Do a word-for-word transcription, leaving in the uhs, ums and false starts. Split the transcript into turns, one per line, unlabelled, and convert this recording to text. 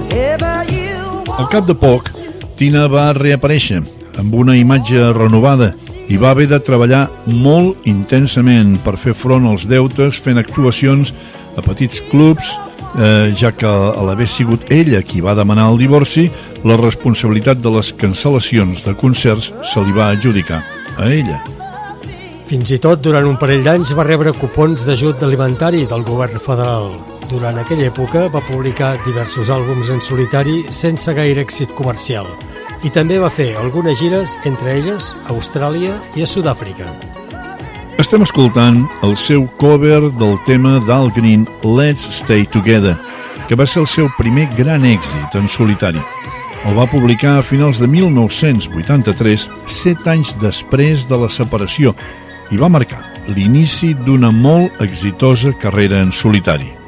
Al cap de poc, Tina va reaparèixer amb una imatge renovada i va haver de treballar molt intensament per fer front als deutes fent actuacions a petits clubs, eh, ja que a l'haver sigut ella qui va demanar el divorci, la responsabilitat de les cancel·lacions de concerts se li va adjudicar a ella.
Fins i tot durant un parell d'anys va rebre cupons d'ajut alimentari del govern federal. Durant aquella època va publicar diversos àlbums en solitari sense gaire èxit comercial i també va fer algunes gires, entre elles a Austràlia i a Sud-àfrica.
Estem escoltant el seu cover del tema d'Al Green, Let's Stay Together, que va ser el seu primer gran èxit en solitari. El va publicar a finals de mil nou-cents vuitanta-tres, set anys després de la separació, i va marcar l'inici d'una molt exitosa carrera en solitari.